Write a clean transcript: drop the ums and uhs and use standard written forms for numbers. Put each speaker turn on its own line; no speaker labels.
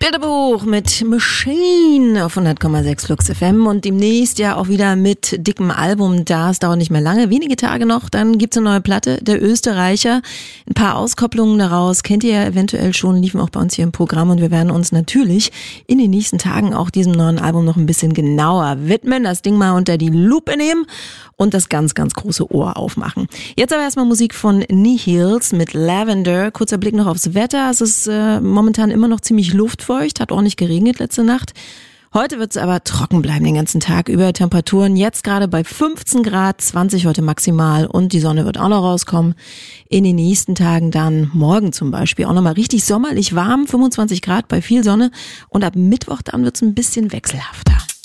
Bilderbuch mit Machine auf 100,6 Flux FM und demnächst ja auch wieder mit dickem Album da. Es dauert nicht mehr lange, wenige Tage noch, dann gibt's eine neue Platte, der Österreicher. Ein paar Auskopplungen daraus kennt ihr ja eventuell schon, liefen auch bei uns hier im Programm und wir werden uns natürlich in den nächsten Tagen auch diesem neuen Album noch ein bisschen genauer widmen, das Ding mal unter die Lupe nehmen und das ganz, ganz große Ohr aufmachen. Jetzt aber erstmal Musik von Nihils mit Lavender. Kurzer Blick noch aufs Wetter. Es ist momentan immer noch ziemlich luftfeucht, hat ordentlich geregnet letzte Nacht. Heute wird es aber trocken bleiben den ganzen Tag über. Temperaturen jetzt gerade bei 15 Grad, 20 heute maximal und die Sonne wird auch noch rauskommen. In den nächsten Tagen dann, morgen zum Beispiel, auch nochmal richtig sommerlich warm, 25 Grad bei viel Sonne und ab Mittwoch dann wird es ein bisschen wechselhafter.